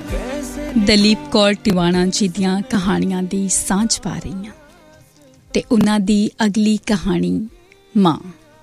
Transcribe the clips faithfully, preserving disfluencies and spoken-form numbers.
ਦਲੀਪ ਕੌਰ ਟਿਵਾਣਾ ਜੀ ਦੀਆਂ ਕਹਾਣੀਆਂ ਦੀ ਸਾਂਝ ਪਾ ਰਹੀ ਹਾਂ ਤੇ ਉਹਨਾਂ ਦੀ ਅਗਲੀ ਕਹਾਣੀ ਮਾਂ।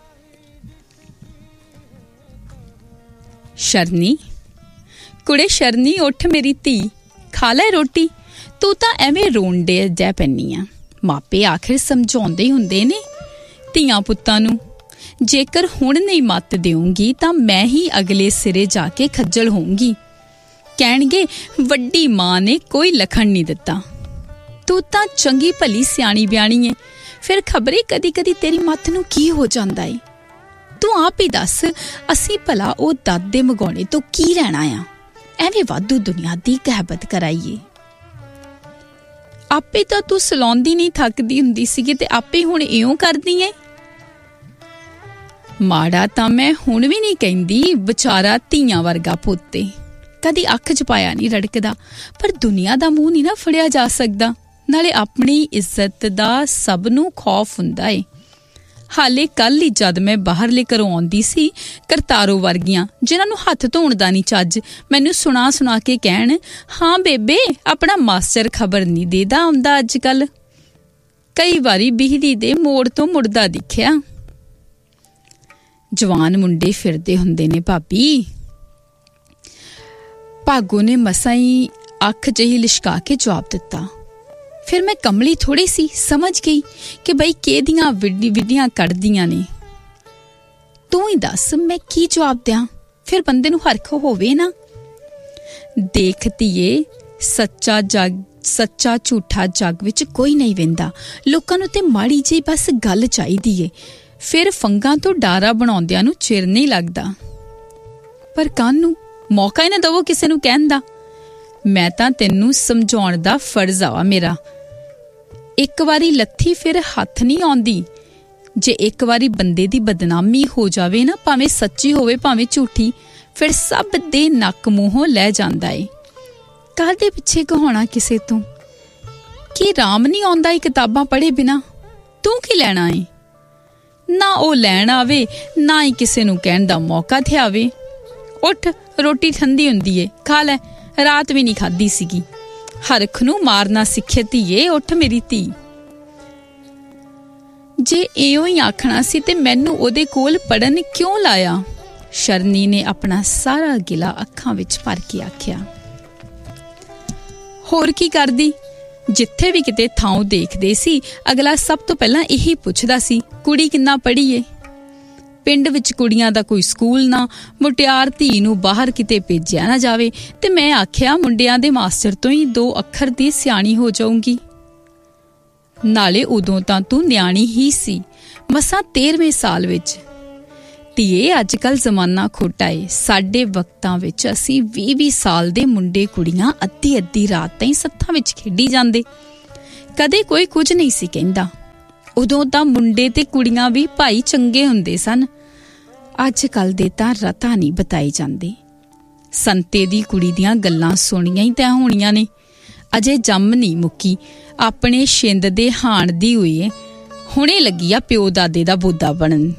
ਸ਼ਰਨੀ, ਕੁੜੇ ਸ਼ਰਨੀ, ਉੱਠ ਮੇਰੀ ਧੀ, ਖਾ ਲੈ ਰੋਟੀ। ਤੂੰ ਤਾਂ ਐਵੇਂ ਰੋਣ ਡੇ ਜੈ ਪੈਂਦੀ ਆ। ਮਾਪੇ ਆਖਿਰ ਸਮਝਾਉਂਦੇ ਹੁੰਦੇ ਨੇ ਧੀਆਂ ਪੁੱਤਾਂ ਨੂੰ, ਜੇਕਰ ਹੁਣ ਨਹੀਂ ਮੱਤ ਦੇਊਂਗੀ ਤਾਂ ਮੈਂ ਹੀ ਅਗਲੇ ਸਿਰੇ ਜਾ ਕੇ ਖੱਜਲ ਹੋਊਂਗੀ। ਕਹਿਣਗੇ ਵੱਡੀ ਮਾਂ ਨੇ ਕੋਈ ਲਖਣ ਨਹੀਂ ਦਿੱਤਾ। ਤੂੰ ਤਾਂ ਚੰਗੀ ਭਲੀ ਸਿਆਣੀ ਬਿਆਣੀ ਏ, ਫਿਰ ਖਬਰੇ ਕਦੀ ਕਦੀ ਤੇਰੀ ਮੱਤ ਨੂੰ ਕੀ ਹੋ ਜਾਂਦਾ ਏ। ਤੂੰ ਆਪ ਹੀ ਦੱਸ, ਅਸੀਂ ਭਲਾ ਉਹ ਦਾਦੇ ਮਗਾਉਣੇ ਤੋਂ ਕੀ ਲੈਣਾ ਆ? ਐਵੇਂ ਵਾਧੂ ਦੁਨੀਆ ਦੀ ਕਹਿਬਤ ਕਰਾਈਏ। ਆਪੇ ਤਾਂ ਤੂੰ ਸਲਾਉਂਦੀ ਨਹੀਂ ਥੱਕਦੀ ਹੁੰਦੀ ਸੀਗੀ ਤੇ ਆਪੇ ਹੁਣ ਇਉਂ ਕਰਦੀ ਏ। ਮਾੜਾ ਤਾਂ ਮੈਂ ਹੁਣ ਵੀ ਨਹੀਂ ਕਹਿੰਦੀ, ਵਿਚਾਰਾ ਧੀਆਂ ਵਰਗਾ ਪੁੱਤ ਏ, ਕਦੀ ਅੱਖ ਚ ਪਾਇਆ ਨਹੀਂ ਰੜਕਦਾ, ਪਰ ਦੁਨੀਆ ਦਾ ਮੂੰਹ ਨਹੀਂ ਨਾ ਫੜਿਆ ਜਾ ਸਕਦਾ। ਨਾਲੇ ਆਪਣੀ ਇੱਜ਼ਤ ਦਾ ਸਭ ਨੂੰ ਖੌਫ ਹੁੰਦਾ ਏ। ਹਾਲੇ ਕੱਲ ਹੀ ਜਦ ਮੈਂ ਬਾਹਰਲੇ ਘਰੋਂ ਆਉਂਦੀ ਸੀ, ਕਰਤਾਰੋ ਵਰਗੀਆਂ ਜਿਨ੍ਹਾਂ ਨੂੰ ਹੱਥ ਧੋਣ ਦਾ ਨਹੀਂ ਚੱਜ, ਮੈਨੂੰ ਸੁਣਾ ਸੁਣਾ ਕੇ ਕਹਿਣ, ਹਾਂ ਬੇਬੇ ਆਪਣਾ ਮਾਸਟਰ ਖਬਰ ਨਹੀਂ ਦੇਦਾ ਆਉਂਦਾ ਅੱਜ ਕੱਲ। ਕਈ ਵਾਰੀ ਬਿਜਲੀ ਦੇ ਮੋੜ ਤੋਂ ਮੁੜਦਾ ਦਿਖਿਆ। ਜਵਾਨ ਮੁੰਡੇ ਫਿਰਦੇ ਹੁੰਦੇ ਨੇ ਭਾਬੀ। ਭਾਗੋ ਨੇ ਮਸਾਂ ਹੀ ਅੱਖ ਜਿਹੀ ਲਿਸ਼ਕਾ ਕੇ ਜਵਾਬ ਦਿੱਤਾ। ਫਿਰ ਮੈਂ ਕਮਲੀ ਥੋੜੀ ਸੀ, ਸਮਝ ਗਈ ਕਿ ਬਈ ਕਿਹਦੀਆਂ ਵਿੱਡੀ ਵਿੱਡੀਆਂ ਕੱਢਦੀਆਂ ਨੇ। ਤੂੰ ਹੀ ਦੱਸ ਮੈਂ ਕੀ ਜਵਾਬ ਦਿਆਂ, ਫਿਰ ਬੰਦੇ ਨੂੰ ਹਰਖ ਹੋਵੇ ਨਾ। ਦੇਖ ਧੀਏ, ਸੱਚਾ ਜੱਗ ਸੱਚਾ ਝੂਠਾ ਜੱਗ ਵਿੱਚ ਕੋਈ ਨਹੀਂ ਵਹਿੰਦਾ। ਲੋਕਾਂ ਨੂੰ ਤੇ ਮਾੜੀ ਜਿਹੀ ਬਸ ਗੱਲ ਚਾਹੀਦੀ ਏ, ਫਿਰ ਫੰਗਾਂ ਤੋਂ ਡਾਰਾ ਬਣਾਉਂਦਿਆਂ ਨੂੰ ਚਿਰ ਨਹੀਂ ਲੱਗਦਾ। ਪਰ ਕਾਹਨੂੰ ਮੌਕਾ ਹੀ ਨਾ ਦਵੋ ਕਿਸੇ ਨੂੰ ਕਹਿਣ ਦਾ। ਮੈਂ ਤਾਂ ਤੈਨੂੰ ਸਮਝਾਉਣ ਦਾ ਫਰਜ਼ ਆ ਮੇਰਾ। ਇੱਕ ਵਾਰੀ ਲੱਥੀ ਫਿਰ ਹੱਥ ਨਹੀਂ ਆਉਂਦੀ। ਜੇ ਇੱਕ ਵਾਰੀ ਬੰਦੇ ਦੀ ਬਦਨਾਮੀ ਹੋ ਜਾਵੇ ਨਾ, ਭਾਵੇਂ ਸੱਚੀ ਹੋਵੇ ਭਾਵੇਂ ਝੂਠੀ, ਫਿਰ ਸਭ ਦੇ ਨੱਕ ਮੂੰਹੋਂ ਲੈ ਜਾਂਦਾ ਏ। ਕਾਹਦੇ ਪਿੱਛੇ ਕਹਾਉਣਾ ਕਿਸੇ ਤੋਂ? ਕੀ ਰਾਮ ਨਹੀਂ ਆਉਂਦਾ ਏ ਕਿਤਾਬਾਂ ਪੜ੍ਹੇ ਬਿਨਾਂ? ਤੂੰ ਕੀ ਲੈਣਾ ਏ? ਨਾ ਉਹ ਲੈਣ ਆਵੇ, ਨਾ ਹੀ ਕਿਸੇ ਨੂੰ ਕਹਿਣ ਦਾ ਮੌਕਾ ਤੇ ਆਵੇ। ਉੱਠ, ਰੋਟੀ ਠੰਡੀ ਹੁੰਦੀ ਏ, ਖਾ ਲੈ। ਰਾਤ ਵੀ ਨਹੀਂ ਖਾਧੀ ਸੀਗੀ। ਹਰਖ ਨੂੰ ਮਾਰਨਾ ਸਿੱਖੇ ਧੀਏ, ਉੱਠ ਮੇਰੀ ਧੀ। ਜੇ ਇਉਂ ਹੀ ਆਖਣਾ ਸੀ ਤੇ ਮੈਨੂੰ ਉਹਦੇ ਕੋਲ ਪੜਨ ਕਿਉਂ ਲਾਇਆ? ਸ਼ਰਨੀ ਨੇ ਆਪਣਾ ਸਾਰਾ ਗਿਲਾ ਅੱਖਾਂ ਵਿੱਚ ਭਰ ਕੇ ਆਖਿਆ। ਹੋਰ ਕੀ ਕਰਦੀ? ਜਿੱਥੇ ਵੀ ਕਿਤੇ ਥਾਂ ਦੇਖਦੇ ਸੀ, ਅਗਲਾ ਸਭ ਤੋਂ ਪਹਿਲਾਂ ਇਹੀ ਪੁੱਛਦਾ ਸੀ, ਕੁੜੀ ਕਿੰਨਾ ਪੜ੍ਹੀ ਏ? ਪਿੰਡ ਵਿੱਚ ਕੁੜੀਆਂ ਦਾ ਕੋਈ ਸਕੂਲ ਨਾ, ਮੁਟਿਆਰ ਧੀ ਨੂੰ ਬਾਹਰ ਕਿਤੇ ਭੇਜਿਆ ਨਾ ਜਾਵੇ। ਤੇ ਮੈਂ ਆਖਿਆ ਮੁੰਡਿਆਂ ਦੇ ਮਾਸਟਰ ਤੋਂ ਹੀ ਦੋ ਅੱਖਰ ਦੀ ਸਿਆਣੀ ਹੋ ਜਾਊਂਗੀ। ਨਾਲੇ ਉਦੋਂ ਤਾਂ ਤੂੰ ਨਿਆਣੀ ਹੀ ਸੀ, ਮਸਾਂ ਤੇਰਵੇਂ ਸਾਲ ਵਿੱਚ। ਧੀਏ ਅੱਜ ਕੱਲ ਜ਼ਮਾਨਾ ਖੋਟਾ ਏ। ਸਾਡੇ ਵਕਤਾਂ ਵਿੱਚ ਅਸੀਂ ਵੀਹ ਵੀਹ ਸਾਲ ਦੇ ਮੁੰਡੇ ਕੁੜੀਆਂ ਅੱਧੀ ਅੱਧੀ ਰਾਤ ਤਾਈਂ ਸੱਥਾਂ ਵਿੱਚ ਖੇਡੀ ਜਾਂਦੇ, ਕਦੇ ਕੋਈ ਕੁਝ ਨਹੀਂ ਸੀ ਕਹਿੰਦਾ। ਉਦੋਂ ਤਾਂ ਮੁੰਡੇ ਤੇ ਕੁੜੀਆਂ ਵੀ ਭਾਈ ਚੰਗੇ ਹੁੰਦੇ ਸਨ। ਅੱਜ ਕੱਲ ਦੇ ਤਾਂ ਰਤਾ ਨਹੀਂ ਬਤਾਏ ਜਾਂਦੇ। ਸੰਤੇ ਦੀ ਕੁੜੀ ਦੀਆਂ ਗੱਲਾਂ ਸੁਣੀਆਂ ਹੀ ਤੈਂ ਹੋਣੀਆਂ ਨੇ। ਅਜੇ ਜੰਮ ਨਹੀਂ ਮੁੱਕੀ, ਆਪਣੇ ਛਿੰਦ ਦੇ ਹਾਣ ਦੀ ਹੋਈ ਏ, ਹੁਣੇ ਲੱਗੀ ਆ ਪਿਓ ਦਾਦੇ ਦਾ ਬੋਦਾ ਬਣਨ।